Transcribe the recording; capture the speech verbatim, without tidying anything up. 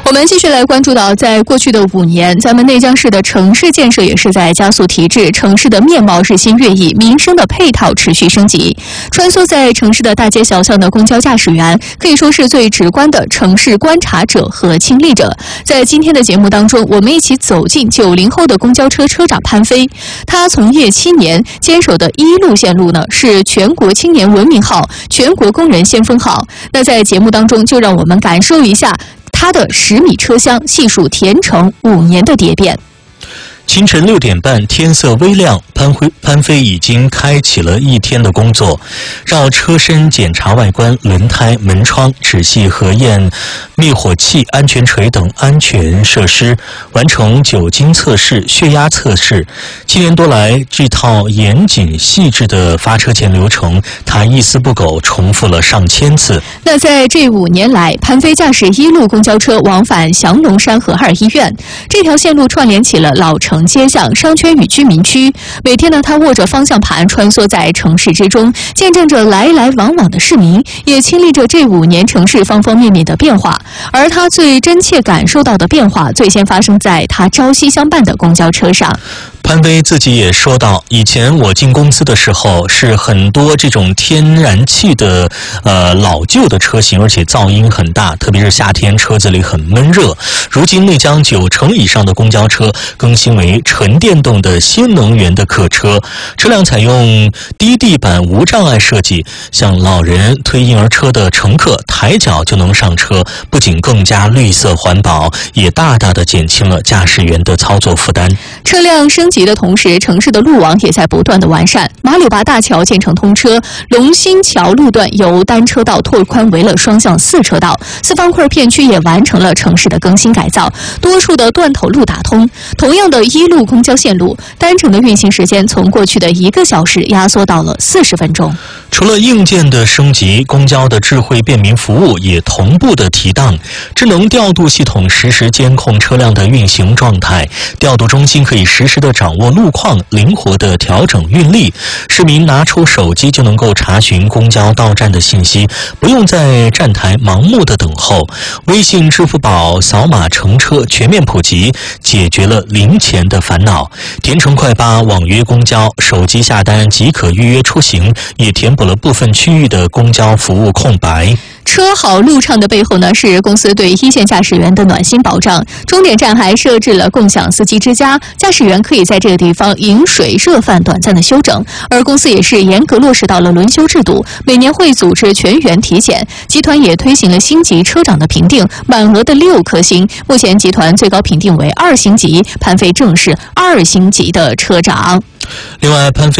我们继续来关注到，在过去的五年，咱们内江市的城市建设也是在加速提质，城市的面貌日新月异，民生的配套持续升级。穿梭在城市的大街小巷的公交驾驶员，可以说是最直观的城市观察者和亲历者。在今天的节目当中，我们一起走进九零后的公交车车长潘飞。他从业七年，坚守的一路线路呢是全国青年文明号、全国工人先锋号。那在节目当中，就让我们感受一下他的十米车厢，细数田城五年的蝶变。 清晨六点半，天色微亮，潘辉潘飞已经开启了一天的工作，绕车身检查外观、轮胎、门窗，仔细核验灭火器、安全锤等安全设施，完成酒精测试、血压测试。七年多来，这套严谨细致的发车前流程，他一丝不苟重复了上千次。 那在这五年来，潘飞驾驶一路公交车往返降龙山和二医院，这条线路串联起了老城、街巷、商圈与居民区。每天呢，他握着方向盘穿梭在城市之中，见证着来来往往的市民，也亲历着这五年城市方方面面的变化。而他最真切感受到的变化，最先发生在他朝夕相伴的公交车上。 潘飞自己也说到，以前我进公司的时候是很多这种天然气的呃老旧的车型，而且噪音很大，特别是夏天车子里很闷热。如今内江九成以上的公交车更新为纯电动的新能源的客车，车辆采用低地板无障碍设计，像老人推婴儿车的乘客抬脚就能上车，不仅更加绿色环保，也大大的减轻了驾驶员的操作负担。 车辆升级的同时，城市的路网也在不断的完善。马柳坝大桥建成通车，龙兴桥路段由单车道拓宽为了双向四车道，四方块片区也完成了城市的更新改造，多处的断头路打通。同样的一路公交线路，单程的运行时间从过去的一个小时压缩到了四十分钟。 除了硬件的升级，公交的智慧便民服务也同步的提档。智能调度系统实时监控车辆的运行状态，调度中心可以实时的掌握路况，灵活的调整运力。市民拿出手机就能够查询公交到站的信息，不用在站台盲目的等候。微信、支付宝扫码乘车全面普及，解决了零钱的烦恼。田城快八网约公交，手机下单即可预约出行，也填补了部分区域的公交服务空白。 车好路畅的背后呢，是公司对一线驾驶员的暖心保障。终点站还设置了共享司机之家，驾驶员可以在这个地方饮水热饭短暂的休整。而公司也是严格落实到了轮休制度，每年会组织全员体检。集团也推行了星级车长的评定，满额的六颗星。目前集团最高评定为二星级，潘飞正是二星级的车长。 另外，潘飞